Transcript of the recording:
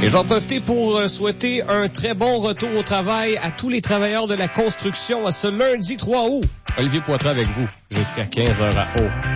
Et j'en profite pour souhaiter un très bon retour au travail à tous les travailleurs de la construction à ce lundi 3 août. Olivier Poitras avec vous jusqu'à 15h à Haut.